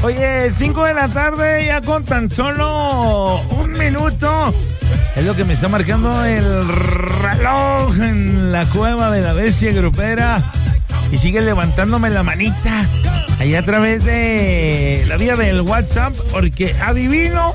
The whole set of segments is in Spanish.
Oye, 5 de la tarde, ya con tan solo un minuto. Es lo que me está marcando el reloj en la cueva de la bestia grupera. Y sigue levantándome la manita allá a través de la vía del WhatsApp, porque adivino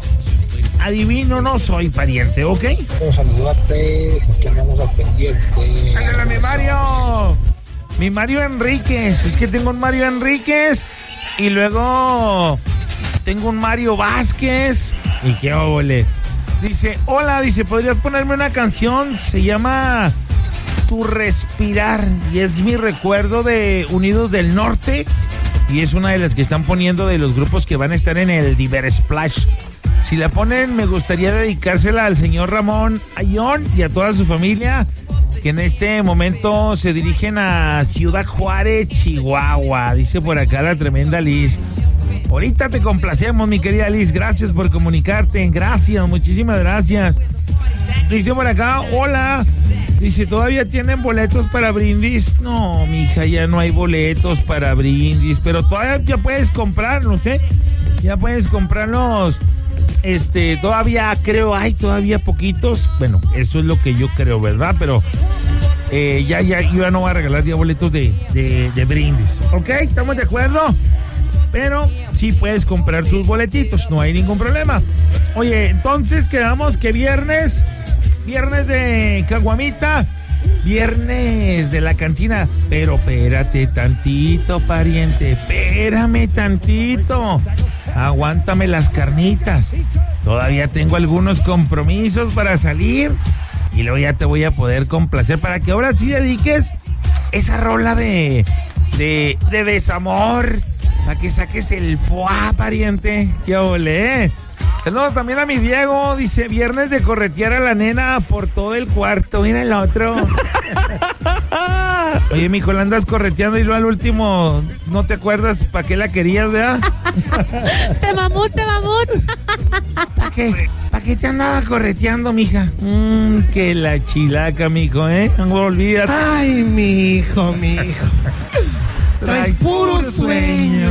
no soy pariente, ¿ok? Saludates, aquí andamos al pendiente. ¡Ándale, mi Mario! Mi Mario Enríquez, es que tengo un Mario Enríquez y luego tengo un Mario Vázquez. ¿Y qué óvole? Dice, hola, dice, ¿podrías ponerme una canción? Se llama Tu Respirar y es mi recuerdo de Unidos del Norte y es una de las que están poniendo de los grupos que van a estar en el Diver Splash. Si la ponen, me gustaría dedicársela al señor Ramón Ayón y a toda su familia, que en este momento se dirigen a Ciudad Juárez, Chihuahua. Dice por acá la tremenda Liz. Ahorita te complacemos, mi querida Liz. Gracias por comunicarte. Gracias, muchísimas gracias. Dice por acá, hola. Dice, ¿todavía tienen boletos para Brindis? No, mija, ya no hay boletos para Brindis, pero todavía ya puedes comprarlos, ¿eh? Ya puedes comprarlos. Todavía creo, hay todavía poquitos. Bueno, eso es lo que yo creo, ¿verdad? Pero yo ya no voy a regalar ya boletos de Brindis. ¿Ok? ¿Estamos de acuerdo? Pero sí puedes comprar tus boletitos, no hay ningún problema. Oye, entonces quedamos que viernes de caguamita, viernes de la cantina. Pero espérate tantito, pariente, espérame tantito. Aguántame las carnitas. Todavía tengo algunos compromisos para salir y luego ya te voy a poder complacer para que ahora sí dediques esa rola de desamor, para que saques el fuá, pariente. ¡Qué ole! Saludos también a mi Diego. Dice, viernes de corretear a la nena por todo el cuarto. Mira el otro. Oye, mijo, la andas correteando y luego al último no te acuerdas para qué la querías, ¿verdad? Te mamut. ¿Para qué te andaba correteando, mija? Que la chilaca, mijo, ¿eh? No olvidas. Ay, mijo. Traes puro sueño.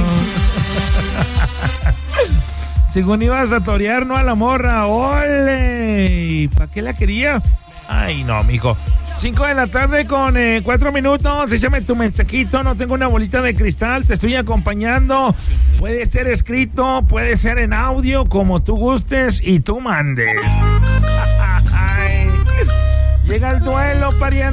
Según ibas a torear, no a la morra. ¡Ole! ¿Para qué la quería? Ay, no, mijo. 5 de la tarde con 4 minutos. Échame tu mensajito. No tengo una bolita de cristal. Te estoy acompañando. Puede ser escrito, puede ser en audio, como tú gustes y tú mandes. Llega el duelo, pariente.